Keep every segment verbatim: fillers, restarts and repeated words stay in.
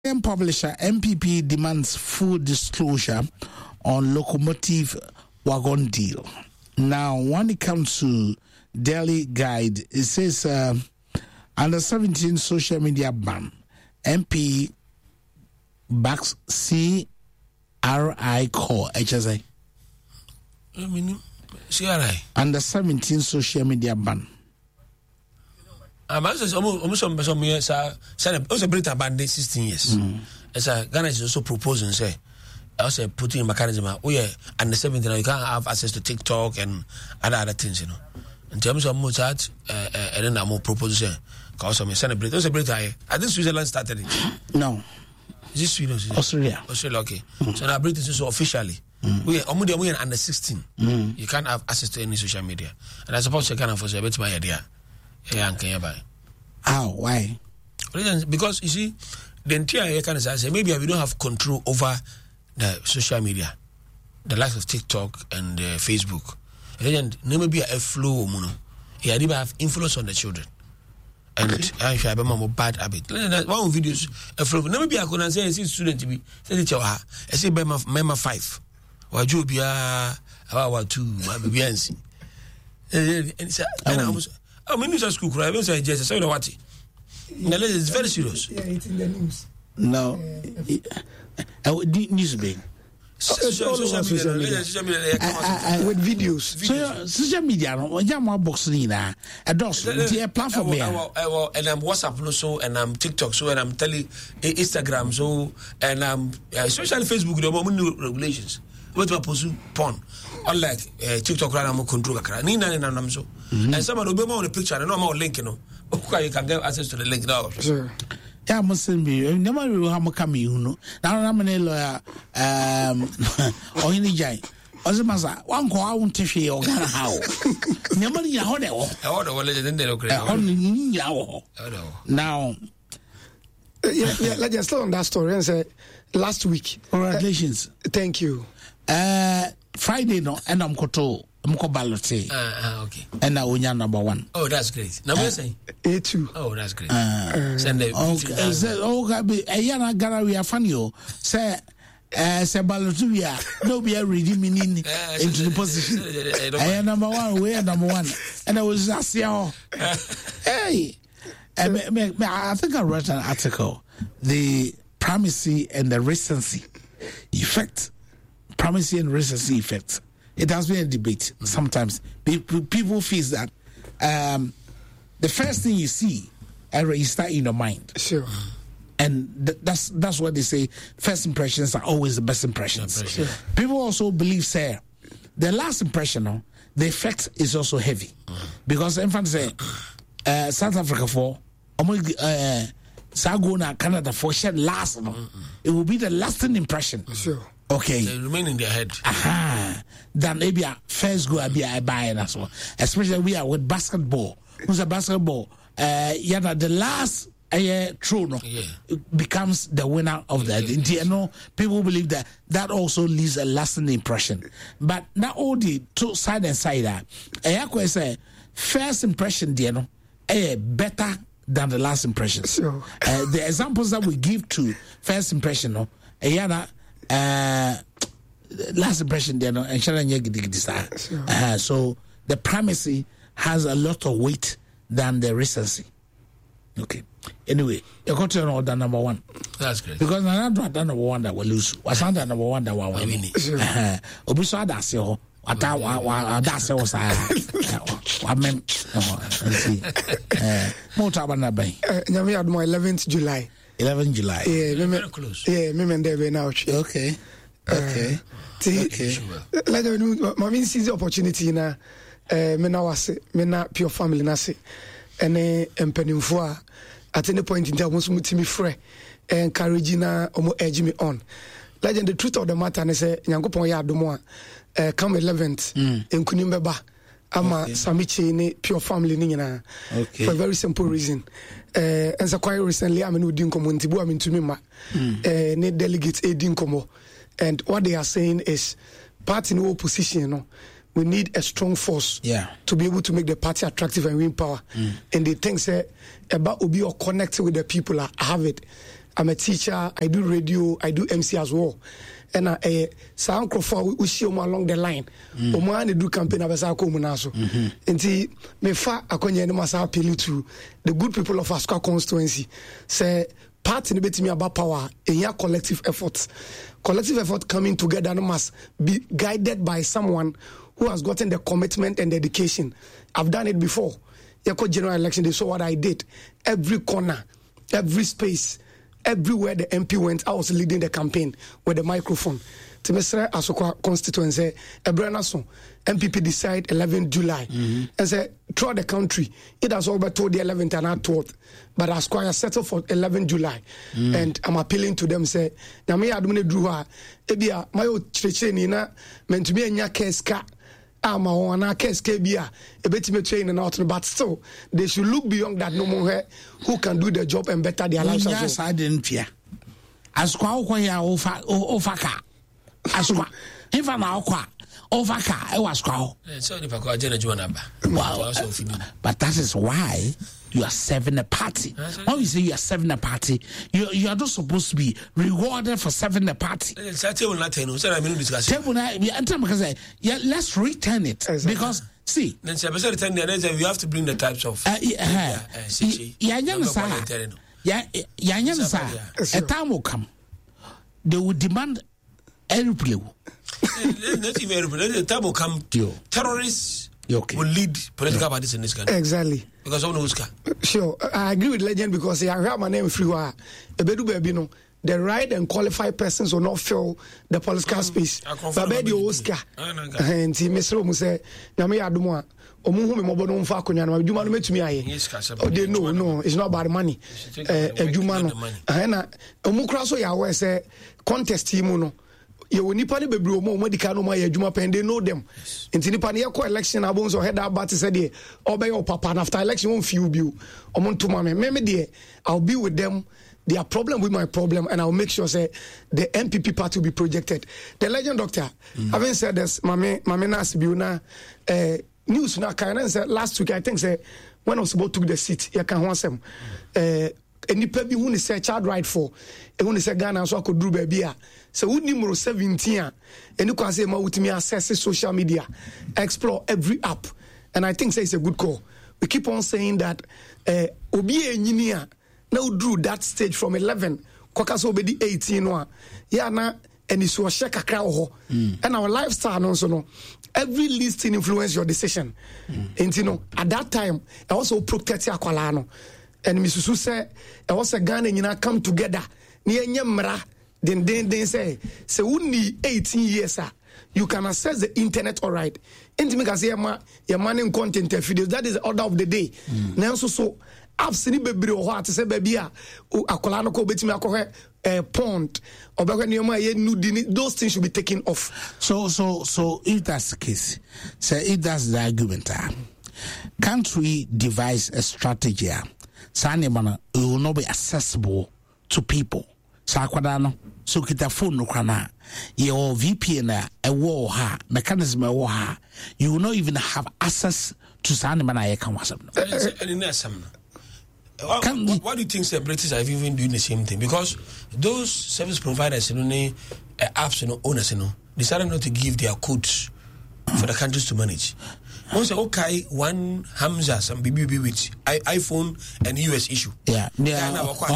Publisher M P P demands full disclosure on locomotive wagon deal. Now, when it comes to Daily Guide, it says uh, under seventeen social media ban, M P backs C R I core H S A. I mean, C R I under seventeen social media ban. I'm almost almost almost some years. Uh, also Britain banned sixteen years. As a Ghana is also proposing say, also putting in mechanism. Oh yeah, and the seventeen you can't have access to TikTok and other other things, you know. In terms of more that, uh, and then I'm more proposing. Because I'm a celebrate. Also Britain. I think Switzerland started it. No. Is this Sweden? Australia. Australia. Okay. Mm. So now Britain is also officially. Mm. We are we are under sixteen. Mm. You can't have access to any social media, and I suppose you can't afford a bit my idea. Yeah, can you buy? How? Why? Because you see, the entire can say maybe we don't have control over the social media, the likes of TikTok and uh, Facebook. And then maybe a flow, you know, yeah, they have influence on the children. And I have a more bad habit. One videos a flow. Maybe I could say, I see student to be say teacher, I say member five, or you be a about two, maybe and see. And it's almost. I mean, news at school, right? I say, just say, you know what? It's very serious. Yeah, it's in the news. No, uh, news being. Social media, with videos. So, social media, when you are boxing, a dos, a platform. And I'm WhatsApp, also, and I'm TikTok, so, and I'm telling Instagram, so, and I'm social Facebook, the moment new regulations. What do I pursue? Porn. Unlike uh, TikTok, I'm more control. Nina and I'm so. And somebody will be on the picture, and no more link, you know. Okay, you can get access to the link now. Sure. Yeah, I must be. Never will have a coming, you know. Now I'm a lawyer, um, or any giant. As matter, one call I won't tell you how. Never in a hotel. I order one legend in the local. Now, yeah, yeah, let's just start on that story and say last week. Congratulations. Uh, thank you. Uh, Friday, no, and I'm Koto. I'm Kobalote. Ah, okay. And now we are number one. Oh, that's great. Number uh, say A two. Oh, that's great. Uh, Send it. Okay. Oh, Gabi. Ayana Gara, we are funny. Oh, say, uh, say Balotuia. No, we are redeeming in into the position. I am number one. We are number one. And I was asking, hey, I think I read an article. The primacy and the recency effect. Primacy and recency effect. It has been a debate sometimes. People feel that um, the first thing you see, you start in your mind. Sure. And th- that's that's what they say. First impressions are always the best impressions. Sure. People also believe, say, the last impression, no, the effect is also heavy. Mm-hmm. Because infant say, uh, South Africa for, uh, Sagona, Canada for, shed last, no, mm-hmm. it will be the lasting impression. Sure. Okay. They remain in their head. Aha. Then maybe a first go be I buy and as well. Especially we are with basketball. Who's a basketball? Uh, yeah, the last uh, throw no, yeah. becomes the winner of that. Yeah, yeah, you know, people believe that that also leaves a lasting impression. But not all the two side and side. I say first impression, you know, eh, better than the last impression. Sure. Uh, the examples that we give to first impression, no, yeah, uh, last impression there, no, and sure. uh, so the primacy has a lot of weight than the recency. Okay. Anyway, you got to know that number one. That's great. Because I don't know number one that will lose. Was not the number one that will win. Obiso that's your. What I that's was I. I meant. More time than bay. We had more eleventh July. Eleventh July. Yeah, very close. Yeah, me and David now. Okay. Okay. Okay. Let me know. My main season opportunity na. Me na wase. Me na pure family na se. Ene empenimfo a at any point in time once mutimi frɛ encourage na omo edge me on. Legend, the truth of the matter is say Nyankopon ya adomo a come eleventh enkunim beba ama Samiche ne pure family ni nyina. Okay. For a very simple reason. Uh, and so quite recently I'm in Udin Komo ntibu am ntumi ma eh ne delegates Edin Komo, and what they are saying is party no opposition no. We need a strong force yeah. to be able to make the party attractive and win power. Mm. And they think say about Obi or connect with the people. I have it. I'm a teacher, I do radio, I do M C as well. And I uh, sa ankrofo we see along the line. Omo mm. do campaign abesa ko mu na so. Enti me fa akonye no masa appeal to the good people of Asukwa constituency. Say party no betimi about power, a collective effort. Collective effort coming together must be guided by someone who has gotten the commitment and dedication. I've done it before. Yako general election, they saw what I did. Every corner, every space, everywhere the M P went, I was leading the campaign with the microphone. To Mister Asukwa constituency, Ebrana M P P decide eleventh July. Mm-hmm. And say throughout the country, it has all but told the eleventh and not twelfth. But Asukwa settled for eleventh July. Mm. And I'm appealing to them, say, Nami Adumine Druha, Ebia, my old Chechenina, meant to be a Nyakeska. I'm a one case K B A, a bit me train and out, but still, they should look beyond that no more who can do the job and better their lives. Yes, I didn't fear. Asukwa Okoya Ofaka. Asukwa. If I'm Okwa, Ofaka, I was called. Wow, but that is why you are serving a party. When you say you are serving a party, you you are not supposed to be rewarded for serving a party. Table na, yeah, let's return it because see. Then you have to bring the types of. Uh, yeah, yeah, yeah, yeah. A time will come. They will demand airplane. Not even airplane. The time will come. Terrorists. Okay. Will lead political parties in this country. Exactly. Because of Uska. Sure, I agree with Legend because I have my name free. Ebedu Bebino, the right and qualified persons will not fill the political mm. space. But Bedi Oscar and see Mister Muse, Nami Adumwa, Omuhu Mobono Fakunya, Juma met me. Oh, they know, no, it's not about money. A Jumano, Hena, Omukraso Yawe say contest Timuno. You nipa ne bebre omo medical no ma ya adwuma pen they know them enti nipa ne yakọ election abonso head about said dey obey your papa after election won feel biu omo ntoma me me dey I'll be with them. Their problem with my problem, and I'll make sure say the M P P party will be projected. The Legend Doctor, mm. having said this, Mame Mame Nas Biuna uh, news na kind said last week I think say when I was about to the seat, you can want them. Uh, any baby who is a child right for, and who is a Ghana so I could do baby. So who number seventeen, and you can say ma with me access social media, explore every app, and I think say it's a good call. We keep on saying that uh, obi engineer. Now drew that stage from eleven, Kwakaso obedi eighteen one. Yeah, na and it's a check a crowd and our lifestyle also no. Every listing influence your decision. Mm. And you know, at that time, I also protect your Kwalano. And Missus say, I was a Ghana and you come together. Near Nyamra, then then they say, so only eighteen years, sir. You can access the internet, all right. Intimate your money and content videos. That is the order of the day. Mm. Now so so. Absolutely, baby, or what to say, baby, a colano ko betimi akore a pond or those things should be taken off. So, so, so, if that's the case, say if that's the argument, uh, can't we devise a strategy? Sanimana, it will not be accessible to people. Sakwadano, so kita phone no kana. Your V P N a war ha mechanism a war ha. You will not even have access to Sanimana. I can was some. What, what, what do you think the British are even doing the same thing? Because those service providers, you know, uh, apps, you know, owners, you know, decided not to give their codes for the countries to manage. Once say, okay, one Hamza, some B B B with iPhone and U S issue. Yeah, yeah.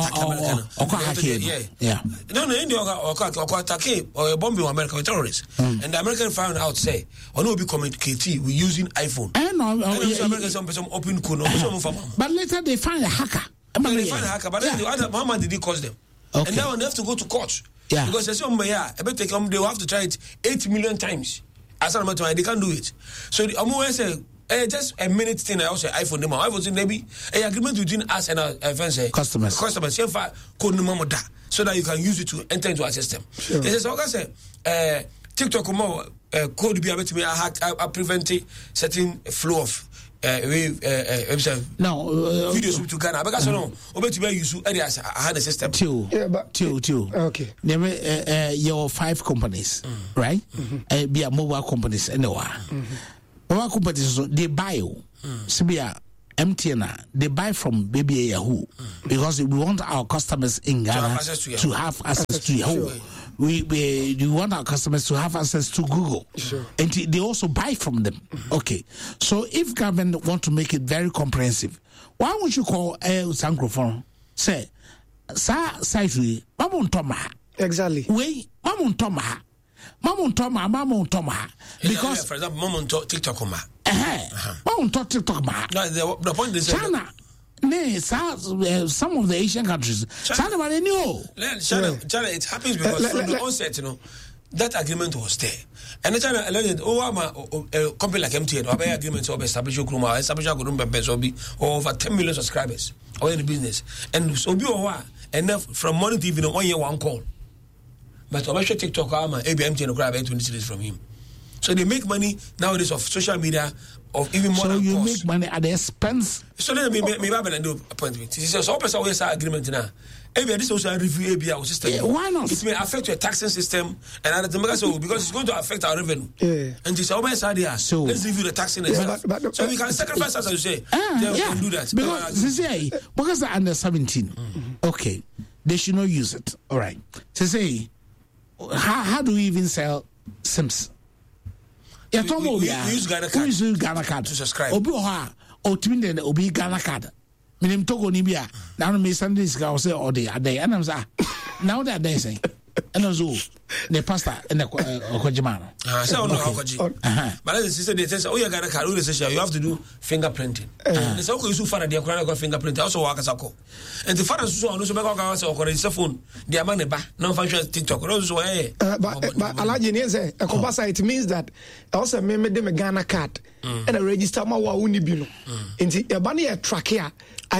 Yeah, yeah. No, no, India or attack or bombing American terrorists, mm. and the American found out say, or no, be communicating we using iPhone. I know. American some some open code, but later they find a hacker. They find a hacker, but then the other Muhammad did it cost them, okay. And now they have to go to court. Yeah, because they say, oh, yeah, I bet they come. They will have to try it eight million times. As a matter they can't do it. So the Amu say, eh, just a minute thing. I also iPhone them. iPhone thing maybe a agreement between us and our uh, friends, uh, customers. Customers. Code number da, so that you can use it to enter into our system. Sure. They say, so I say, uh, TikTok more uh, code be able to me. I hack, I prevent certain flow of. Uh, we, uh, uh, no uh, videos uh, to Ghana because no obey to be use areas I had a system two yeah but two two okay there uh, uh, your five companies mm. right mm-hmm. uh, be a mobile companies anywhere mm-hmm. mobile companies they buy you mm. so be a M T N, they buy from Baby Yahoo mm. because we want our customers in Ghana to have access to, to, have access to Yahoo. Sure. We, we we want our customers to have access to Google. Sure. And they also buy from them. Mm-hmm. Okay. So if government want to make it very comprehensive, why won't you call a Sankrofon? Say, Sa Saitri, Mamon Toma. Exactly. Wait, Mamon Toma. Mamon Toma, Mamon Toma. Because, yeah, for example, Mamon TikTok. Uh-huh. Mamon TikTok. No, the, the point is China. Nee, uh, some of the Asian countries. China, China, they know. China, yeah. China, it happens because uh, from the onset, you know, that agreement was there. And the China alleged, oh, I'm a, a company like M T N, or by agreement, or establish your Kruma, establish your Kruma, or over ten million subscribers, or in the business. And so be a enough from morning to evening, one year, one call. But I'm sure TikTok, I'm a M T N, or grab twenty cities from him. So they make money nowadays of social media, of even more. So you cost. make money at the expense. So let me me me do appointment. So so person always have agreement now. Maybe this also review A B I system. Yeah, why not? It may affect your taxing system and other things. So because it's going to affect our revenue. Yeah. And this always idea. So let's review the taxing itself. Yeah, but, but, so we can sacrifice as you say. Uh, they yeah. can do that. Because they say because they're under seventeen. Mm-hmm. Okay, they should not use it. All right. So say, how how do we even sell Sims? We, we, we, we use Ghana card. We use Ghana card to subscribe. Obi oha o timi den obi Ghana card. Minim Togo ni bia. Na no me Sundays ga say all day aday. And I'm say now that they say. And also the pastor and the Okojima. Ah, so no Okoji. But as sister they say oh you Ghana card, you have to do fingerprinting. They say okay you father they got fingerprinting also work as a co. And the father so on so make go say okore his phone. They are man ba no function TikTok. Also eh. But but Alaji ne say ekobasa it means that also me me dem Ghana card and register ma wa uni bi no. Nti e ba na e track here.